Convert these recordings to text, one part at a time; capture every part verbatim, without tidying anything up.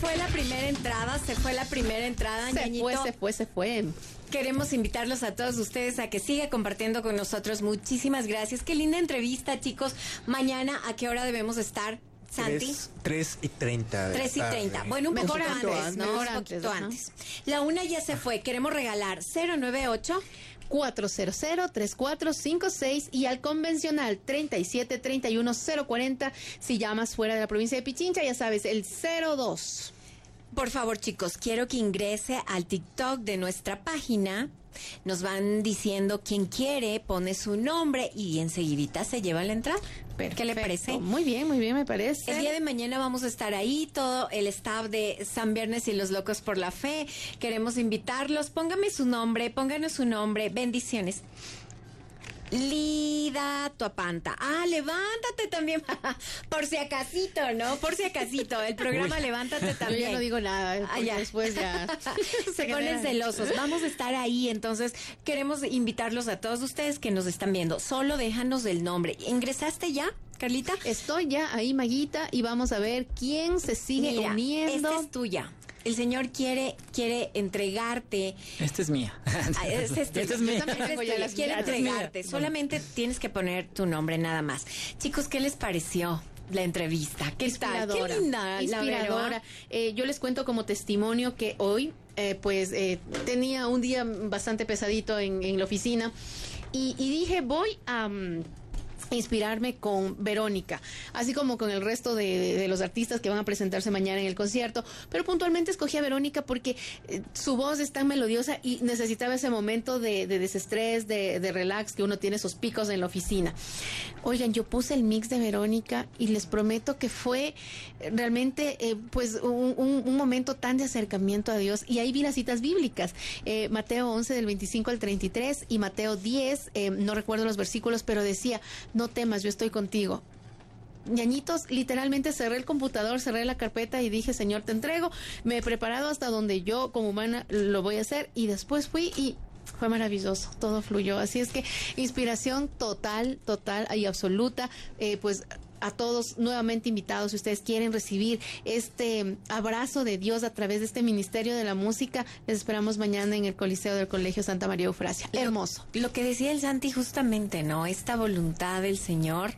fue la primera entrada, se fue la primera entrada, Se ñañito. fue, se fue, se fue. Queremos invitarlos a todos ustedes a que siga compartiendo con nosotros. Muchísimas gracias. Qué linda entrevista, chicos. Mañana, ¿a qué hora debemos estar, Santi? tres y treinta. tres y treinta. Bueno, un Mejor poquito antes, antes, ¿no? ¿no? Un Mejor poquito antes, antes. La una ya se fue. Queremos regalar cero nueve ocho cuatro cero cero, tres cuatro cinco seis y al convencional treinta y siete treinta y uno cero cuarenta. Si llamas fuera de la provincia de Pichincha, ya sabes, el cero dos. Por favor, chicos, quiero que ingrese al TikTok de nuestra página. Nos van diciendo quién quiere, pone su nombre y enseguidita se lleva la entrada. ¿Qué le parece? Muy bien, muy bien, me parece. El día de mañana vamos a estar ahí, todo el staff de San Viernes y los Locos por la Fe. Queremos invitarlos. Póngame su nombre, pónganos su nombre. Bendiciones. Lida Tuapanta. Ah, levántate también. Por si acasito, ¿no? Por si acasito. El programa Uy. Levántate también. Yo ya no digo nada, Ah, ya. después ya se ponen celosos. Vamos a estar ahí, entonces queremos invitarlos a todos ustedes que nos están viendo. Solo déjanos el nombre. ¿Ingresaste ya, Carlita? Estoy ya ahí, Maguita, y vamos a ver quién se sigue Mira, uniendo. esta es tuya. El Señor quiere quiere entregarte. Esta es mía. Ah, Esta es, Esta es mía. Esta es Tengo ya tuya. las Quiere mías. entregarte. Esta es mía. Solamente tienes que poner tu nombre nada más. Chicos, ¿qué les pareció la entrevista? ¿Qué tal? Inspiradora, Qué linda, la inspiradora. Vero, Eh, yo les cuento como testimonio que hoy, eh, pues, eh, tenía un día bastante pesadito en, en la oficina y, y dije, voy a... Um, inspirarme con Verónica, así como con el resto de, de, de los artistas que van a presentarse mañana en el concierto, pero puntualmente escogí a Verónica porque eh, su voz es tan melodiosa y necesitaba ese momento de, de desestrés, de, de relax que uno tiene esos picos en la oficina. Oigan, yo puse el mix de Verónica y les prometo que fue realmente eh, pues un, un, un momento tan de acercamiento a Dios, y ahí vi las citas bíblicas, eh, Mateo once del veinticinco al treinta y tres y Mateo diez, eh, no recuerdo los versículos, pero decía: no temas, yo estoy contigo. Ñañitos, literalmente cerré el computador, cerré la carpeta y dije, Señor, te entrego. Me he preparado hasta donde yo como humana lo voy a hacer, y después fui y fue maravilloso, todo fluyó. Así es que inspiración total, total y absoluta. Eh, pues a todos nuevamente invitados, si ustedes quieren recibir este abrazo de Dios a través de este ministerio de la música, les esperamos mañana en el Coliseo del Colegio Santa María Eufrasia. Hermoso. Lo, lo que decía el Santi justamente, ¿no? Esta voluntad del Señor,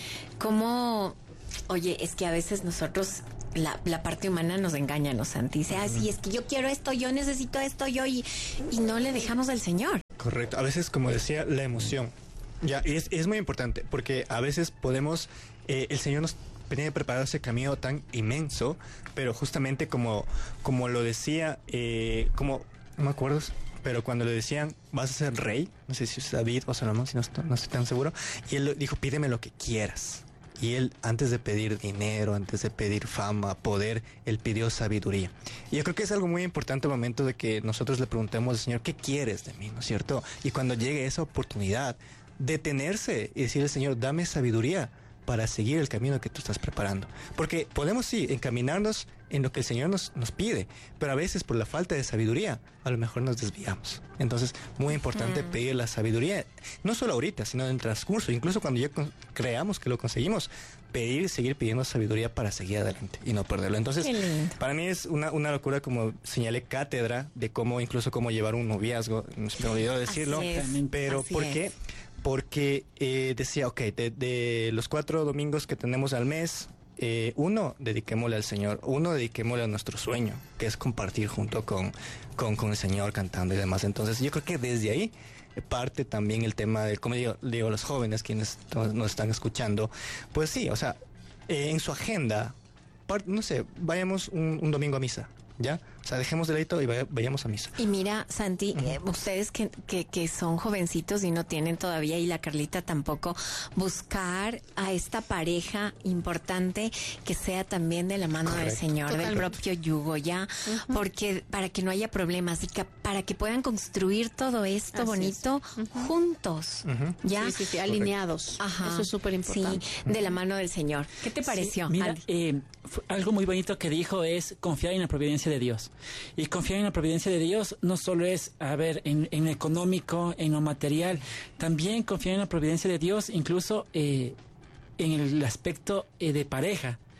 como, oye, es que a veces nosotros, la, la parte humana nos engaña, ¿no, Santi? Dice, ah, sí, es que yo quiero esto, yo necesito esto, yo, y, y no le dejamos al Señor. Correcto. A veces, como decía, la emoción. Ya, y es, es muy importante, porque a veces podemos, eh, el Señor nos tenía preparado ese camino tan inmenso, pero justamente como, como lo decía, eh, como, no me acuerdo, pero cuando le decían, vas a ser rey, no sé si es David o Salomón, si no, estoy- no estoy tan seguro, y él dijo, pídeme lo que quieras. Y él, antes de pedir dinero, antes de pedir fama, poder, él pidió sabiduría. Y yo creo que es algo muy importante el momento de que nosotros le preguntemos al Señor, ¿qué quieres de mí? ¿No es cierto? Y cuando llegue esa oportunidad, detenerse y decirle, Señor, dame sabiduría para seguir el camino que tú estás preparando. Porque podemos, sí, encaminarnos en lo que el Señor nos, nos pide, pero a veces por la falta de sabiduría, a lo mejor nos desviamos. Entonces, muy importante mm. pedir la sabiduría, no solo ahorita, sino en el transcurso, incluso cuando ya con, creamos que lo conseguimos, pedir, seguir pidiendo sabiduría para seguir adelante y no perderlo. Entonces, para mí es una, una locura, como señalé, cátedra de cómo, incluso cómo llevar un noviazgo, me olvidó decirlo, pero Así ¿por qué? Es. Porque eh, decía, ok, de, de los cuatro domingos que tenemos al mes, eh, uno dediquémosle al Señor, uno dediquémosle a nuestro sueño, que es compartir junto con, con, con el Señor cantando y demás. Entonces yo creo que desde ahí parte también el tema de, como digo, digo los jóvenes quienes nos están escuchando, pues sí, o sea, eh, en su agenda, part, no sé, vayamos un, un domingo a misa. ¿Ya? O sea, dejemos de ladito y vaya, vayamos a misa. Y mira, Santi, uh-huh. eh, ustedes que, que, que son jovencitos y no tienen todavía, y la Carlita tampoco, buscar a esta pareja importante que sea también de la mano Correcto. Del Señor, Totalmente. Del propio yugo, ¿ya? Uh-huh. Porque para que no haya problemas y que, para que puedan construir todo esto Así bonito uh-huh. juntos, uh-huh. ¿ya? Sí, sí, sí, alineados. Ajá. Eso es súper importante. Sí, de la mano del Señor. ¿Qué te pareció? Sí, mira, eh, algo muy bonito que dijo es confiar en la providencia de Dios. Y confiar en la providencia de Dios no solo es, a ver, en, en lo económico, en lo material, también confiar en la providencia de Dios, incluso eh, en el aspecto eh, de pareja.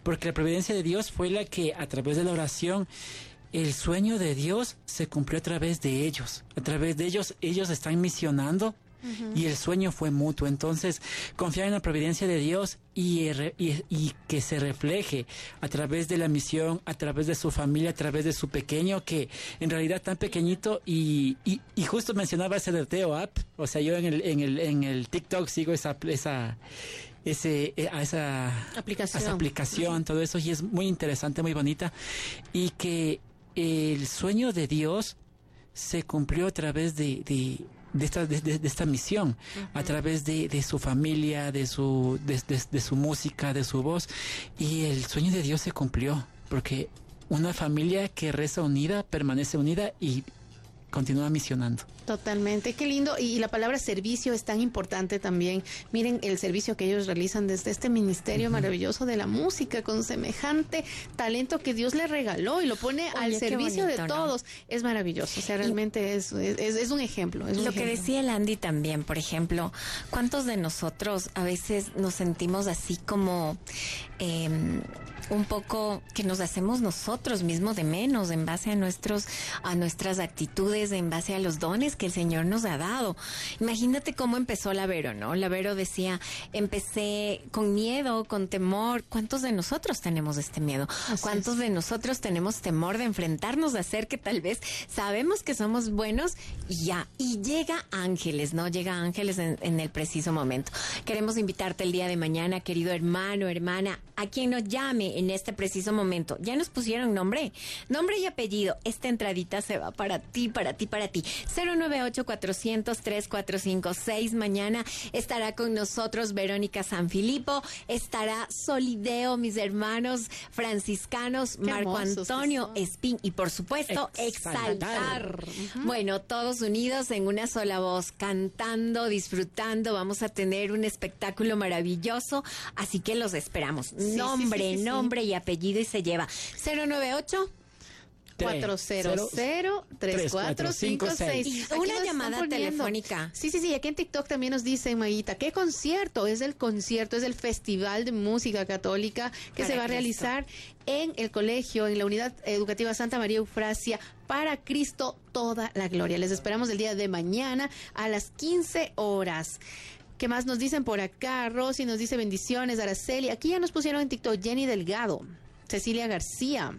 porque la providencia de Dios fue la que a través de la oración, el sueño de Dios se cumplió a través de ellos. A través de ellos, ellos están misionando. Uh-huh. Y el sueño fue mutuo. Entonces, confiar en la providencia de Dios y, y, y que se refleje a través de la misión, a través de su familia, a través de su pequeño, que en realidad tan pequeñito. Y, y, y justo mencionaba ese de Teo App. O sea, yo en el, en el, en el TikTok sigo esa, esa, ese, a esa aplicación, esa aplicación, todo eso, y es muy interesante, muy bonita. Y que el sueño de Dios se cumplió a través de, de de esta de, de, de esta misión, uh-huh. a través de, de su familia, de su de, de, de su música, de su voz, y el sueño de Dios se cumplió, porque una familia que reza unida permanece unida y continúa misionando. Totalmente, qué lindo. Y la palabra servicio es tan importante también. Miren el servicio que ellos realizan desde este ministerio uh-huh. maravilloso de la música, con semejante talento que Dios les regaló y lo pone Oye, al servicio bonito, de todos. ¿No? Es maravilloso, o sea, realmente es, es, es un ejemplo. Es un lo ejemplo. Que decía el Andy también, por ejemplo, ¿cuántos de nosotros a veces nos sentimos así como... Eh, un poco que nos hacemos nosotros mismos de menos en base a nuestros a nuestras actitudes, en base a los dones que el Señor nos ha dado? Imagínate cómo empezó la Vero, ¿no? La Vero decía, empecé con miedo, con temor. ¿Cuántos de nosotros tenemos este miedo? Así ¿Cuántos es. de nosotros tenemos temor de enfrentarnos a hacer que tal vez sabemos que somos buenos y ya? Y llega Ángeles, ¿no? Llega Ángeles en, en el preciso momento. Queremos invitarte el día de mañana, querido hermano, hermana, a quien nos llame en este preciso momento. Ya nos pusieron nombre, nombre y apellido. Esta entradita se va para ti, para ti, para ti. cero nueve ocho, cuatrocientos, treinta y cuatro cincuenta y seis. Mañana estará con nosotros Verónica Sanfilippo, estará Solideo, mis hermanos franciscanos, Qué Marco Antonio Espín y por supuesto Exaltar. Exaltar. Uh-huh. Bueno, todos unidos en una sola voz, cantando, disfrutando. Vamos a tener un espectáculo maravilloso, así que los esperamos. Sí, nombre, sí, sí, sí, nombre sí. y apellido y se lleva cero nueve ocho cuatro cero cero, tres cuatro cinco seis. Una llamada telefónica. Sí, sí, sí. Aquí en TikTok también nos dicen, Maguita, ¿qué concierto? Es el concierto, es el Festival de Música Católica que Para se va a realizar Cristo. En el colegio, en la Unidad Educativa Santa María Eufrasia, para Cristo toda la gloria. Les esperamos el día de mañana a las quince horas. ¿Qué más nos dicen por acá? Rosy nos dice bendiciones, Araceli. Aquí ya nos pusieron en TikTok Jenny Delgado, Cecilia García.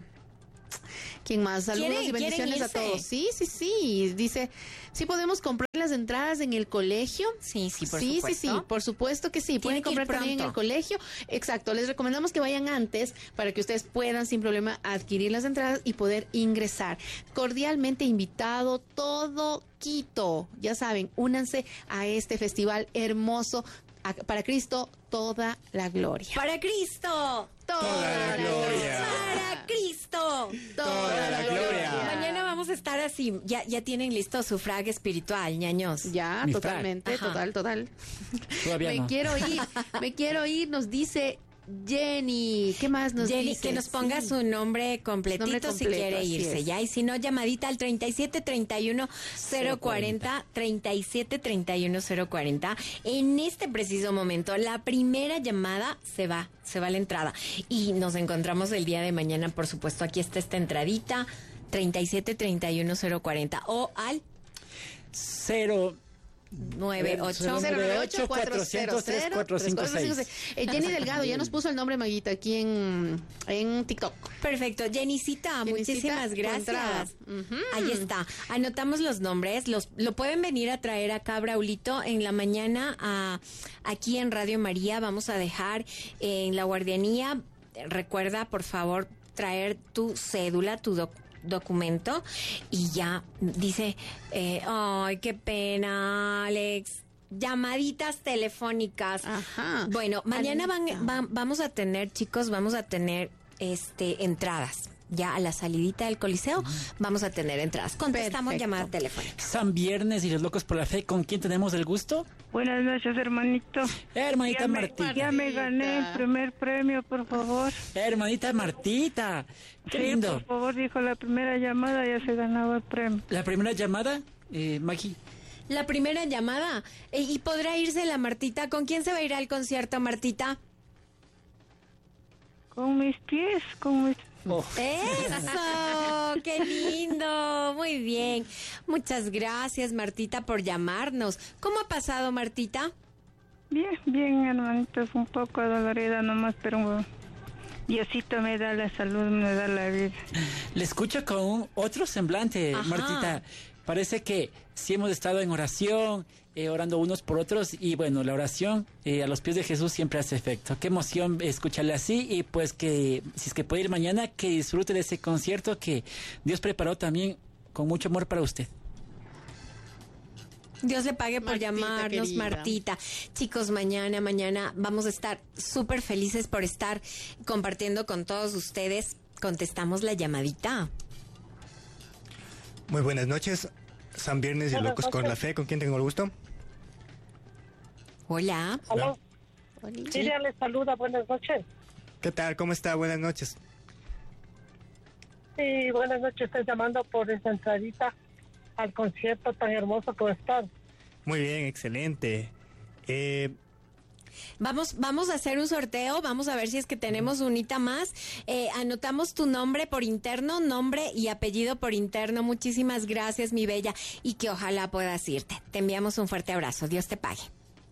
¿Quién más? Saludos y bendiciones a todos. Sí, sí, sí. Dice, ¿sí podemos comprar las entradas en el colegio? Sí, sí, por sí, supuesto. Sí, sí, sí, por supuesto que sí. Pueden comprar también en el colegio. Exacto. Les recomendamos que vayan antes para que ustedes puedan sin problema adquirir las entradas y poder ingresar. Cordialmente invitado todo Quito. Ya saben, únanse a este festival hermoso. Para Cristo, toda la gloria. Para Cristo, toda, toda la gloria. Para Cristo, toda, toda la gloria. gloria. Mañana vamos a estar así. Ya, ya tienen listo su frag espiritual, ñaños. Ya, Mi totalmente, frag. total, total. Todavía me no. quiero ir, me quiero ir, nos dice Jenny. ¿Qué más nos Jenny, dice? que nos ponga sí. su nombre completito nombre completo, si quiere irse, ya. Y si no, llamadita al treinta y siete, treinta y uno, cero cuarenta, treinta y siete, treinta y uno, cero cuarenta. En este preciso momento, la primera llamada se va, se va a la entrada. Y nos encontramos el día de mañana, por supuesto. Aquí está esta entradita, treinta y siete, treinta y uno, cero cuarenta. O al cero nueve ocho nueve ocho cuatro cero cero cuatro cinco seis. Jenny Delgado ya nos puso el nombre, Maguita, aquí en, en TikTok. Perfecto. Jennycita, muchísimas gracias. Uh-huh. Ahí está. Anotamos los nombres. Los, lo pueden venir a traer acá, Braulito, en la mañana a, aquí en Radio María. Vamos a dejar en la guardianía. Recuerda, por favor, traer tu cédula, tu documento. documento y ya dice eh, ay, qué pena, Alex, llamaditas telefónicas. Ajá. Bueno, mañana van, van, vamos a tener, chicos, vamos a tener este entradas. Ya a la salidita del Coliseo vamos a tener entradas. Contestamos Perfecto. Llamadas telefónicas. San Viernes y los Locos por la Fe. ¿Con quién tenemos el gusto? Buenas noches, hermanito. Hermanita ya Martita. Me, ya me gané el primer premio, por favor. Hermanita Martita. Qué sí, lindo. Por favor, dijo la primera llamada, ya se ganaba el premio. ¿La primera llamada, eh, Maggie? La primera llamada. Eh, ¿Y podrá irse la Martita? ¿Con quién se va a ir al concierto, Martita? Con mis pies, con mis... Oh. Eso, qué lindo, muy bien. Muchas gracias, Martita, por llamarnos. ¿Cómo ha pasado, Martita? Bien, bien, hermanitos, un poco dolorida nomás, pero Diosito me da la salud, me da la vida. Le escucho con un otro semblante, Ajá. Martita. Parece que sí hemos estado en oración, eh, orando unos por otros, y bueno, la oración eh, a los pies de Jesús siempre hace efecto. Qué emoción escucharle así, y pues que si es que puede ir mañana, que disfrute de ese concierto que Dios preparó también con mucho amor para usted. Dios le pague por Martita, llamarnos, querida. Martita. Chicos, mañana, mañana vamos a estar súper felices por estar compartiendo con todos ustedes. Contestamos la llamadita. Muy buenas noches. San Viernes y Locos con la Fe. ¿Con quién tengo el gusto? Hola. Aló, Lidia les saluda, buenas noches. ¿Qué tal? ¿Cómo está? Buenas noches. Sí, buenas noches, estoy llamando por esa entradita al concierto tan hermoso que están. Muy bien, excelente. Eh, Vamos, vamos a hacer un sorteo, vamos a ver si es que tenemos unita más. Eh, anotamos tu nombre por interno, nombre y apellido por interno. Muchísimas gracias, mi bella, y que ojalá puedas irte. Te enviamos un fuerte abrazo. Dios te pague.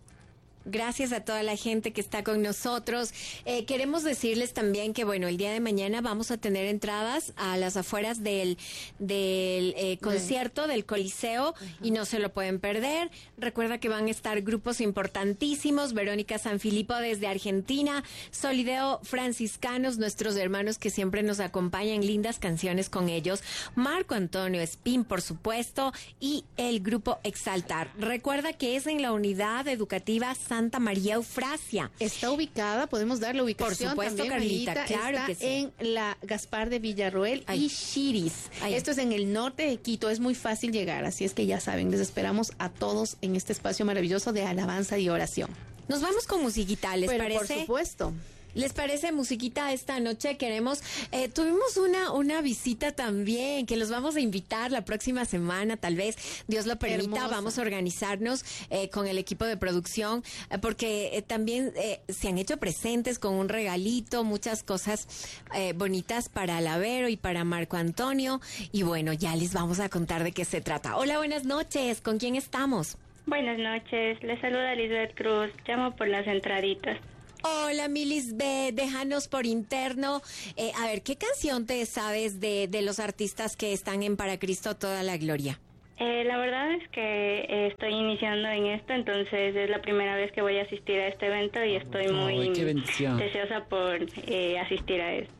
Gracias a toda la gente que está con nosotros. Eh, queremos decirles también que, bueno, el día de mañana vamos a tener entradas a las afueras del, del eh, concierto del Coliseo. Uh-huh. Y no se lo pueden perder. Recuerda que van a estar grupos importantísimos. Verónica Sanfilippo desde Argentina, Solideo Franciscanos, nuestros hermanos que siempre nos acompañan, lindas canciones con ellos, Marco Antonio Espín, por supuesto, y el grupo Exaltar. Recuerda que es en la unidad educativa Santa María Eufrasia. Está ubicada, podemos dar la ubicación. Por supuesto, también, Carlita, Mayita, claro está que sí. en la Gaspar de Villarroel Ay. y Chiris. Ay. Esto es en el norte de Quito, es muy fácil llegar, así es que ya saben, les esperamos a todos en este espacio maravilloso de alabanza y oración. Nos vamos con musiquita, ¿les Pero parece? por supuesto. ¿Les parece musiquita esta noche? Queremos, eh, tuvimos una, una visita también, que los vamos a invitar la próxima semana, tal vez, Dios lo permita, Hermosa. vamos a organizarnos eh, con el equipo de producción, eh, porque eh, también eh, se han hecho presentes con un regalito, muchas cosas eh, bonitas para Lavero y para Marco Antonio, y bueno, ya les vamos a contar de qué se trata. Hola, buenas noches, ¿con quién estamos? Buenas noches, les saluda Lisbeth Cruz, llamo por las entraditas. Hola, Milis B, déjanos por interno. Eh, a ver, ¿qué canción te sabes de, de los artistas que están en Para Cristo Toda la Gloria? Eh, la verdad es que eh, estoy iniciando en esto, entonces es la primera vez que voy a asistir a este evento y estoy muy Ay, qué bendición. deseosa por eh, asistir a esto.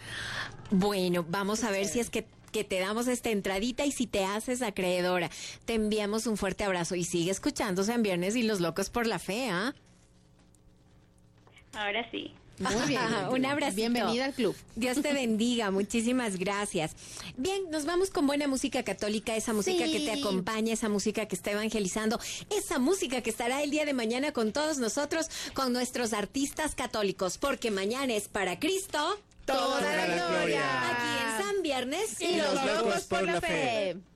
Bueno, vamos a ver si es que que te damos esta entradita y si te haces acreedora, te enviamos un fuerte abrazo y sigue escuchando San Viernes y los Locos por la Fe, ¿ah? Ahora sí. Muy bien. Un abrazo. Bienvenida al club. Dios te bendiga, muchísimas gracias. Bien, nos vamos con buena música católica, esa música Sí. que te acompaña, esa música que está evangelizando, esa música que estará el día de mañana con todos nosotros, con nuestros artistas católicos, porque mañana es Para Cristo Toda la gloria. aquí en San Viernes Y los locos por la fe.